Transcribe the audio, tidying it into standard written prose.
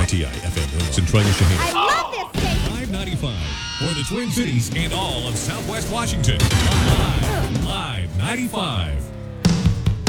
WTI FM Centralia Shahina. I love this station. 595 for the Twin Cities and all of Southwest Washington. Live 95.